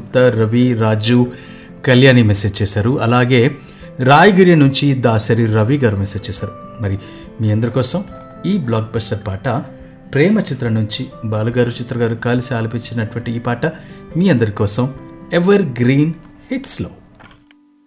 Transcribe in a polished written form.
సమంత, రవి, రాజు, Kalyani message చేశారు. అలాగే రాయగిరి నుంచి దాసరి రవి గారు మెసేజ్ చేశారు. మరి మీ అందరి కోసం ఈ బ్లాక్ బస్టర్ పాట ప్రేమ చిత్రం నుంచి బాలుగారు, చిత్ర గారు కలిసి ఆలపించినటువంటి ఈ పాట మీ అందరి కోసం ఎవర్ గ్రీన్ హిట్స్లో.